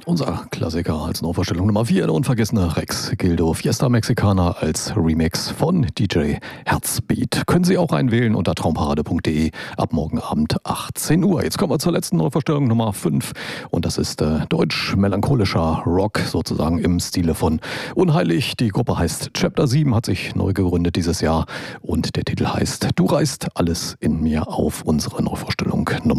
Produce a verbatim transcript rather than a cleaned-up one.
Unser Klassiker als Neuvorstellung Nummer vier, der unvergessene Rex Gildo Fiesta Mexicana als Remix von D J Herzbeat. Können Sie auch einwählen unter traumparade punkt de ab morgen Abend achtzehn Uhr. Jetzt kommen wir zur letzten Neuvorstellung Nummer fünf und das ist äh, deutsch-melancholischer Rock, sozusagen im Stile von Unheilig. Die Gruppe heißt Chapter sieben, hat sich neu gegründet dieses Jahr und der Titel heißt Du reißt alles in mir auf, unsere Neuvorstellung Nummer